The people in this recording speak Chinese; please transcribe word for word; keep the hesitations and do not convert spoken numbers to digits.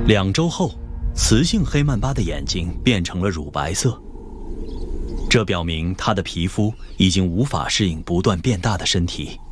两周后，雌性黑曼巴的眼睛变成了乳白色，这表明它的皮肤已经无法适应不断变大的身体。